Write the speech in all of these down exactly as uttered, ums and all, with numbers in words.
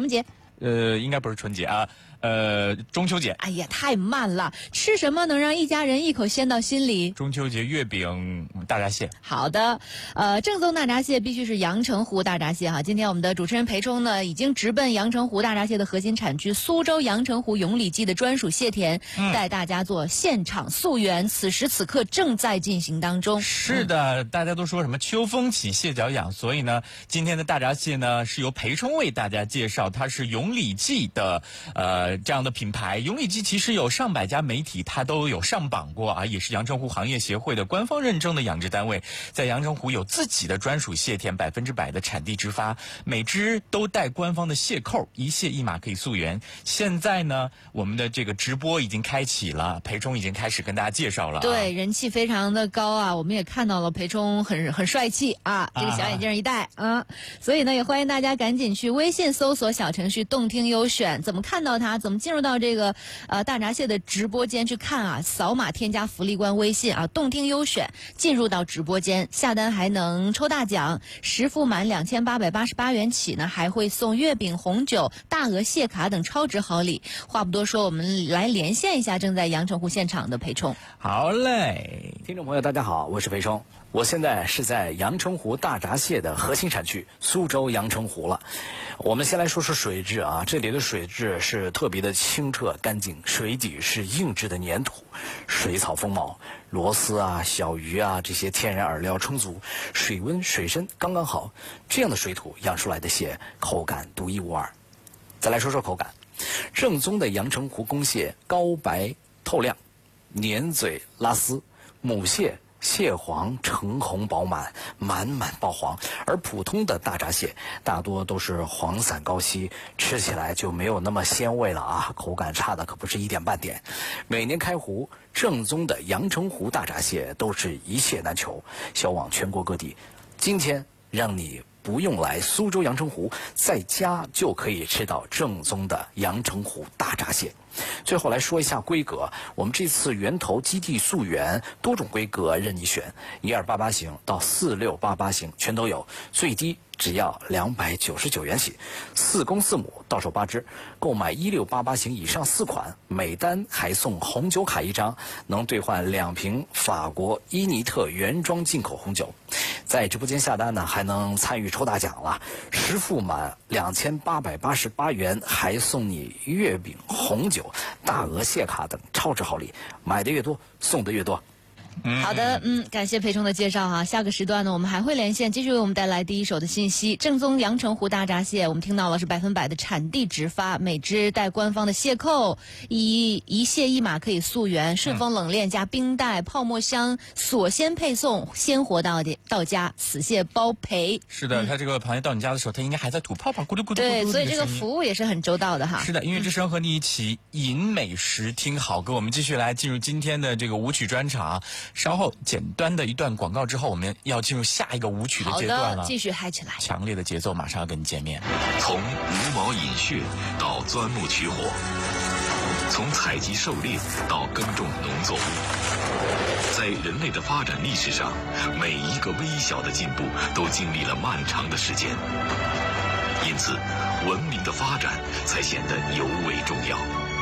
节？ 呃，应该不是春节啊，呃，中秋节。 哎呀，太慢了！吃什么能让一家人一口鲜到心里？ 中秋节月饼、大闸蟹。 好的，呃，正宗大闸蟹必须是阳澄湖大闸蟹哈。今天我们的主持人裴冲呢，已经直奔阳澄湖大闸蟹的核心产区苏州阳澄湖永里记的专属蟹田，嗯、带大家做现场溯源。此时此刻正在进行当中。 是的，嗯、大家都说什么秋风起，蟹脚痒，所以呢，今天的大闸蟹呢是由裴冲为大家介绍，它是永里记的呃这样的品牌。永里记其实有上百家媒体它都有上榜过啊，也是阳澄湖行业协会的官方认证的养殖单位，在阳澄湖有自己的专属蟹田，百分之百的产地直发，每只都带官方的蟹扣，一蟹一码可以溯源。现在呢，我们的这个直播已经开启了，裴冲已经开始跟大家介绍了、啊。 对，人气非常的高啊，我们也看到了裴冲很很帅气啊，这个小眼镜一戴啊，所以呢，也欢迎大家赶紧去微信搜索小程序动听优选，怎么看到它？怎么进入到这个呃大闸蟹的直播间去看啊？扫码添加福利官微信啊，动听优选，进入到直播间下单还能抽大奖，实付满两千八百八十八元起呢，还会送月饼、红酒、大额蟹卡等超值好礼。话不多说，我们来连线一下正在阳澄湖现场的裴冲。 好嘞， 听众朋友大家好，我是裴冲，我现在是在阳澄湖大闸蟹的核心产区苏州阳澄湖了。我们先来说说水质啊，这里的水质是特别的清澈干净，水底是硬质的粘土，水草丰茂，螺丝啊、小鱼啊这些天然饵料充足，水温水深刚刚好，这样的水土养出来的蟹口感独一无二。再来说说口感，正宗的阳澄湖公蟹高白透亮，粘嘴拉丝，母蟹蟹黄橙红饱满，满满爆黄，而普通的大闸蟹大多都是黄散高稀，吃起来就没有那么鲜味了啊，口感差的可不是一点半点。每年开湖，正宗的阳澄湖大闸蟹都是一蟹难求，销往全国各地。今天让你不用来苏州阳澄湖，在家就可以吃到正宗的阳澄湖大闸蟹。最后来说一下规格，我们这次源头基地溯源，多种规格任你选，一二八八型到四六八八型全都有，最低只要两百九十九元起，四公四母到手八只，购买一六八八型以上四款，每单还送红酒卡一张，能兑换两瓶法国伊尼特原装进口红酒。在直播间下单呢，还能参与抽大奖了，实付满两千八百八十八元，还送你月饼、红酒、大额蟹卡等超值好礼，买的越多，送的越多。 嗯、好的，嗯，感谢裴冲的介绍哈。下个时段呢，我们还会连线，继续为我们带来第一手的信息。正宗阳澄湖大闸蟹，我们听到了是百分百的产地直发，每只带官方的蟹扣，一一蟹一码可以溯源，顺丰冷链加冰袋、泡沫箱，锁鲜配送，鲜活到到家，此蟹包赔。 是的，嗯、它这个螃蟹到你家的时候，它应该还在吐泡泡，咕噜咕噜咕噜。 对，所以这个服务也是很周到的哈。 是的，音乐之声和你一起饮美食，听好歌。我们继续来进入今天的这个舞曲专场。稍后简单的一段广告之后，我们要进入下一个舞曲的阶段了。 好的，继续嗨起来！ 强烈的节奏，马上要跟你见面。 从无毛饮血到钻木取火，从采集狩猎到耕种农作物，在人类的发展历史上，每一个微小的进步都经历了漫长的时间，因此，文明的发展才显得尤为重要。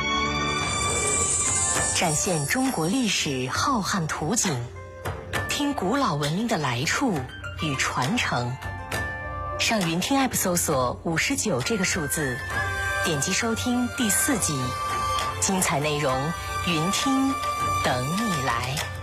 展现中国历史浩瀚图景，听古老文明的来处与传承。上云听 App 搜索五十九这个数字，点击收听第四集，精彩内容云听等你来。